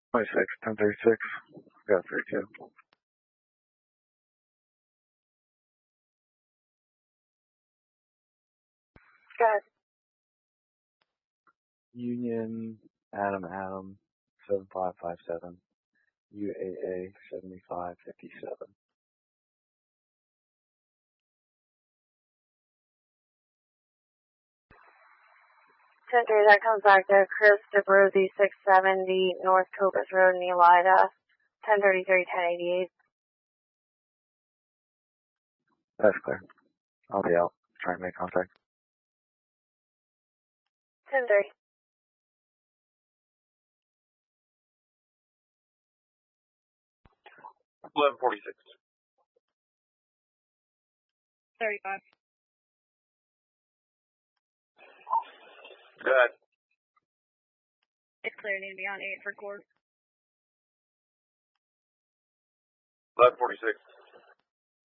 26, 1036. Got 32. Good. Union, Adam, 7557. UAA, 7557. 10-3, that comes back to Christopher Z 670 North Copus Road, Neelida. 1033, 1088. That's clear. I'll be out. Try and make contact. 10-3. 1146. 35. Good. It's clear, need to be on 8 for court. 1146.